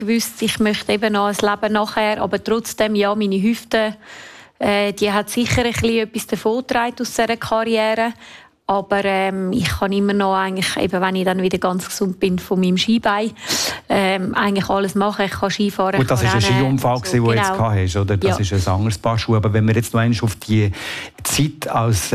gewusst, ich möchte eben noch ein Leben nachher, aber trotzdem, ja, meine Hüfte, die hat sicher ein bisschen etwas davongetragen aus dieser Karriere. Aber ich kann immer noch, eigentlich, eben, wenn ich dann wieder ganz gesund bin von meinem Skibein, eigentlich alles machen. Ich kann Skifahren, und das war ein Skiunfall, so, den du jetzt gehabt hast, oder? Das ist ein anderes Paar Schuhe. Aber wenn wir jetzt noch einmal auf die Zeit als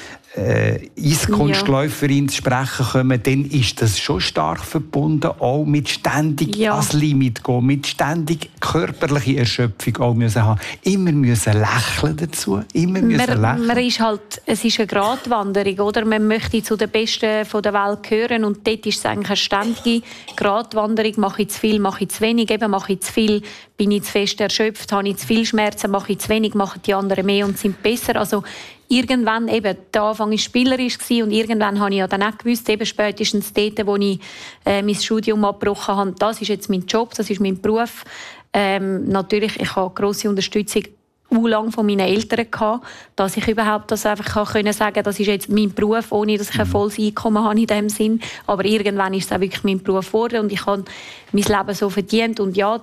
Eiskunstläuferin zu sprechen kommen, dann ist das schon stark verbunden, auch mit ständig ans Limit gehen, mit ständig körperlicher Erschöpfung auch müssen haben. Immer müssen lächeln dazu, immer müssen lächeln. Man ist halt, es ist eine Gratwanderung, oder? Man möchte zu den Besten der Welt gehören und dort ist es eigentlich eine ständige Gratwanderung. Mache ich zu viel, mache ich zu wenig, eben mache ich zu viel, bin ich zu fest erschöpft, habe ich zu viel Schmerzen, mache ich zu wenig, machen die anderen mehr und sind besser. Also irgendwann, eben, der Anfang war spielerisch und irgendwann habe ich ja dann auch gewusst, eben spätestens dort, wo ich mein Studium abgebrochen habe, das ist jetzt mein Job, das ist mein Beruf. Natürlich, ich habe grosse Unterstützung lang von meinen Eltern gehabt, dass ich überhaupt das einfach können sagen, das ist jetzt mein Beruf, ohne dass ich ein volles Einkommen habe in dem Sinn. Aber irgendwann ist es auch wirklich mein Beruf geworden und ich habe mein Leben so verdient und ja,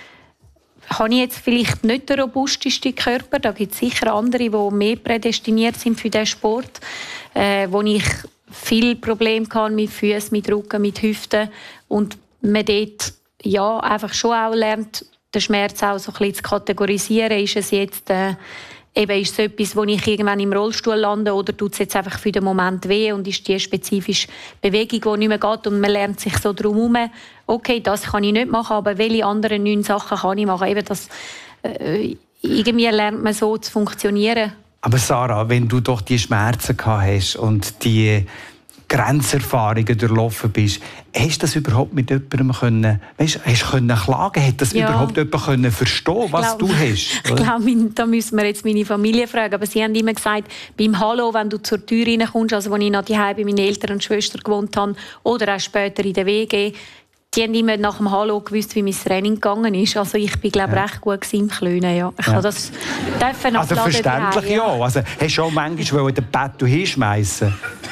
habe ich jetzt vielleicht nicht den robustesten Körper. Da gibt es sicher andere, die mehr prädestiniert sind für diesen Sport. Wo ich viele Probleme hatte mit Füßen, mit Rücken, mit Hüften. Und man dort ja, einfach schon auch lernt, den Schmerz auch so ein bisschen zu kategorisieren. Ist es jetzt eben ist es etwas, wo ich irgendwann im Rollstuhl lande oder tut es jetzt einfach für den Moment weh und ist die spezifische Bewegung, die nicht mehr geht und man lernt sich so drum herum, okay, das kann ich nicht machen, aber welche anderen 9 Sachen kann ich machen? Eben das, irgendwie lernt man so zu funktionieren. Aber Sarah, wenn du doch die Schmerzen gehabt hast und die Grenzerfahrungen durchlaufen bist, hast du das überhaupt mit jemandem können, weißt, hast können klagen? Hat das überhaupt jemand können verstehen, was du hast? Ich glaube, da müssen wir jetzt meine Familie fragen. Aber sie haben immer gesagt, beim Hallo, wenn du zur Tür reinkommst, also als ich noch daheim bei meinen Eltern und Schwestern gewohnt habe, oder auch später in der WG, die haben immer nach dem Hallo gewusst, wie mein Training gegangen ist. Also ich bin, glaube recht gut im Klönen. Ja. Ich kann das also verständlich ja. Also hast du auch manchmal den Bett hinschmeißen?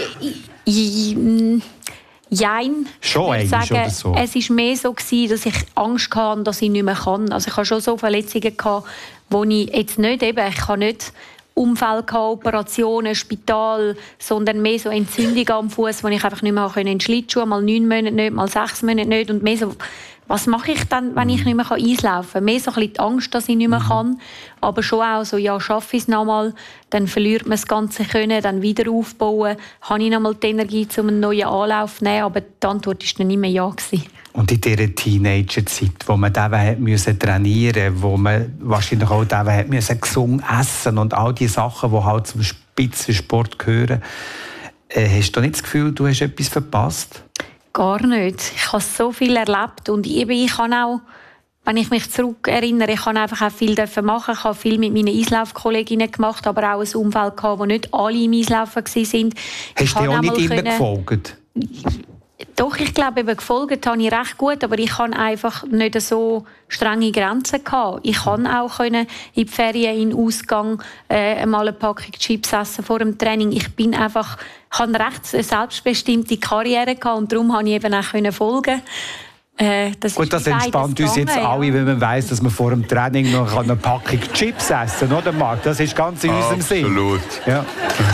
Jein. Schon ich sagen, oder so? Es war mehr so, dass ich Angst hatte, dass ich nicht mehr kann. Also ich hatte schon so Verletzungen gehabt, wo ich jetzt nicht eben, ich habe nicht Unfälle gehabt, Operationen, Spital, sondern mehr so Entzündungen am Fuß, wo ich einfach nicht mehr in Schlittschuhe, mal 9 Monate nicht, mal 6 Monate nicht und mehr so, was mache ich dann, wenn ich nicht mehr eislaufen kann? Mehr so ein bisschen die Angst, dass ich nicht mehr kann, aber schon auch so, ja, schaffe ich es nochmal, dann verliert man das ganze Können, dann wieder aufbauen, habe ich nochmal die Energie, um einen neuen Anlauf zu nehmen, aber die Antwort war dann nicht mehr ja gewesen. Und in dieser Teenagerzeit, wo man trainieren musste, wo man wahrscheinlich auch gesund essen und all die Sachen, die halt zum Spitzensport gehören, hast du nicht das Gefühl, du hast etwas verpasst? Gar nicht. Ich habe so viel erlebt und ich kann auch, wenn ich mich zurückerinnere, ich kann einfach auch viel machen. Ich habe viel mit meinen Eislaufkolleginnen gemacht, aber auch ein Umfeld gehabt, wo nicht alle im Eislaufen waren. Hast du dir auch nicht immer gefolgt? Doch, ich glaube, eben gefolgt habe ich recht gut, aber ich hatte einfach nicht so strenge Grenzen gehabt. Ich konnte auch in die Ferien, in den Ausgang mal eine Packung Chips essen vor dem Training. Ich hatte eine recht selbstbestimmte Karriere gehabt und darum konnte ich eben auch folgen. Gut, das entspannt uns jetzt alle, wenn man weiss, dass man vor dem Training noch eine Packung Chips essen kann, oder Marc? Das ist ganz in unserem Sinn. Absolut. Ja.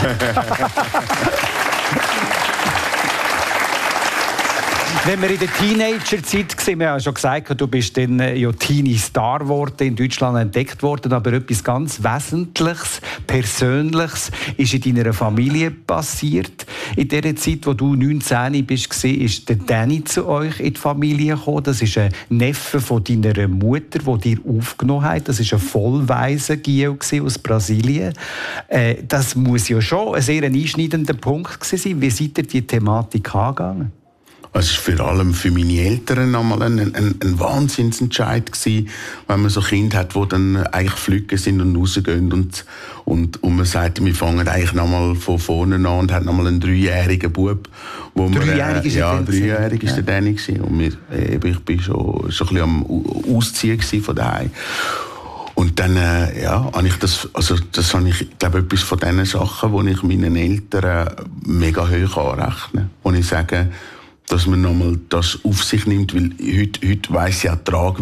Wenn wir in der Teenagerzeit waren, wir haben ja schon gesagt, du bist dann Teenie-Star geworden, in Deutschland entdeckt worden, aber etwas ganz Wesentliches, Persönliches ist in deiner Familie passiert. In der Zeit, wo du 19 warst, ist der Danny zu euch in die Familie gekommen. Das ist ein Neffe von deiner Mutter, der dir aufgenommen hat. Das war ein vollweiser Gio aus Brasilien. Das muss ja schon ein sehr einschneidender Punkt sein. Wie seid ihr die Thematik angegangen? Es war vor allem für meine Eltern einmal ein Wahnsinnsentscheid gewesen, wenn man so Kinder hat, die dann eigentlich flügge sind und rausgehen und man sagt, wir fangen eigentlich nochmal von vorne an und haben nochmal einen 3-jährigen Bub. Dreijährig ist der Danny gewesen. Und ich bin schon ein bisschen am Ausziehen von daheim. Und dann, habe ich das habe ich, glaube ich, etwas von diesen Sachen, die ich meinen Eltern mega hoch anrechne. Und ich sage, dass man nochmal das auf sich nimmt, weil heute weiss ja die